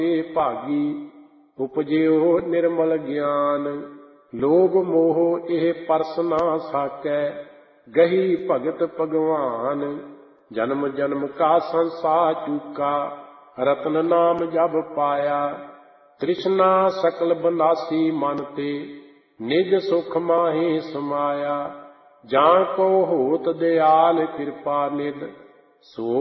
ਭਾਗੀ ਉਪਜਿਓ ਨਿਰਮਲ ਗਿਆਨ। ਲੋਭ ਮੋਹ ਇਹ ਪਰਸ ਨਾ ਸਾਕੈ ਗਹੀ ਭਗਤ ਭਗਵਾਨ। ਜਨਮ ਜਨਮ ਕਾ ਸੰਸਾਰ ਚੂਕਾ ਰਤਨ ਨਾਮ ਜਬ ਪਾਇਆ। ਤ੍ਰਿਸ਼ਨਾ ਸਕਲ ਬਨਾਸੀ ਮਨ ਤੇ ਨਿਜ ਸੁਖ ਮਾਹੀ ਸਮਾਇਆ। ਜਾਂ ਕੋ ਹੋਤ ਦਿਆਲ ਕਿਰਪਾ ਨਿਧ ਸੋ